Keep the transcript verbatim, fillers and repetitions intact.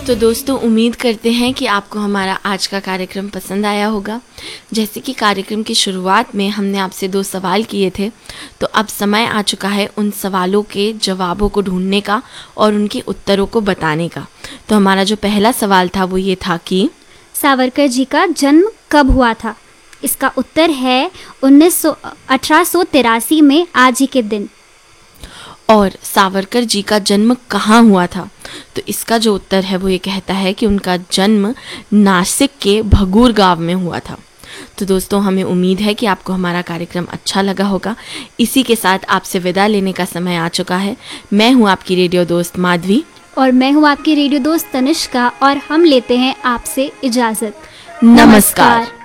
तो दोस्तों, उम्मीद करते हैं कि आपको हमारा आज का कार्यक्रम पसंद आया होगा। जैसे कि कार्यक्रम की शुरुआत में हमने आपसे दो सवाल किए थे, तो अब समय आ चुका है उन सवालों के जवाबों को ढूंढने का और उनके उत्तरों को बताने का। तो हमारा जो पहला सवाल था वो ये था कि सावरकर जी का जन्म कब हुआ था? इसका उत्तर है उन्नीस सौ अठारह सौ तिरासी में आज ही के दिन। और सावरकर जी का जन्म कहाँ हुआ था? तो इसका जो उत्तर है वो ये कहता है कि उनका जन्म नासिक के भगूर गांव में हुआ था। तो दोस्तों, हमें उम्मीद है कि आपको हमारा कार्यक्रम अच्छा लगा होगा। इसी के साथ आपसे विदा लेने का समय आ चुका है। मैं हूँ आपकी रेडियो दोस्त माधवी और मैं हूँ आपकी रेडियो दोस्त तनिष्का, और हम लेते हैं आपसे इजाज़त। नमस्कार।